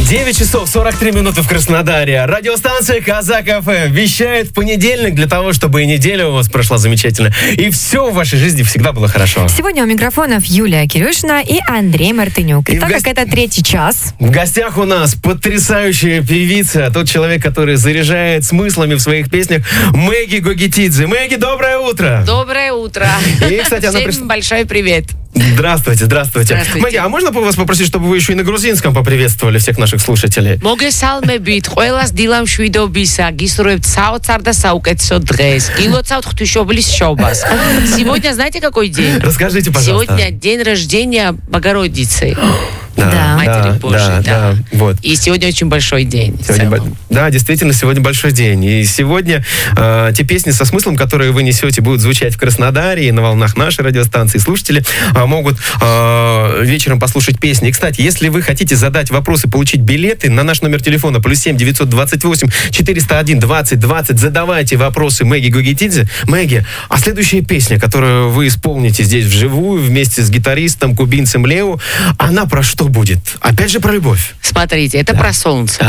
9 часов 43 минуты в Краснодаре. Радиостанция Казак ФМ вещает в понедельник для того, чтобы и неделя у вас прошла замечательно. И все в вашей жизни всегда было хорошо. Сегодня у микрофонов Юлия Кирюшина и Андрей Мартынюк. И так как это третий час... В гостях у нас потрясающая певица, тот человек, который заряжает смыслами в своих песнях, Мэгги Гогитидзе. Мэгги, доброе утро! Доброе утро! И, кстати, она Всем большой привет! Здравствуйте. Мэгги, а можно вас попросить, чтобы вы еще и на грузинском поприветствовали всех наших слушателей? მოგესალმებით ყველას დილამ შვიდობისა, გისურვებთ საოცარ და საუკეთესო დღეს. გილოცავთ ღვთისმშობლის შობას. Сегодня знаете какой день? Расскажите, пожалуйста. Сегодня день рождения Богородицы. Да, Матери Божией, да. Вот. И сегодня очень большой день. Да, действительно, сегодня большой день. И сегодня те песни со смыслом, которые вы несете, будут звучать в Краснодаре и на волнах нашей радиостанции. Слушатели могут вечером послушать песни. И, кстати, если вы хотите задать вопросы, получить билеты, на наш номер телефона +7 928 401 20 20 задавайте вопросы Мэгги Гогитидзе. Мэгги, а следующая песня, которую вы исполните здесь вживую вместе с гитаристом, кубинцем Лео, она про что будет? Опять же про любовь. Смотрите, это про солнце.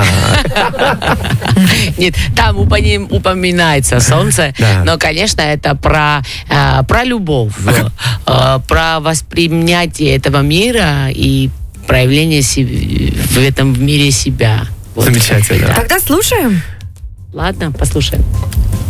Нет, там упоминается солнце, но, конечно, это про любовь, про воспринятие этого мира и проявление в этом мире себя. Замечательно. Тогда слушаем. Ладно, послушаем.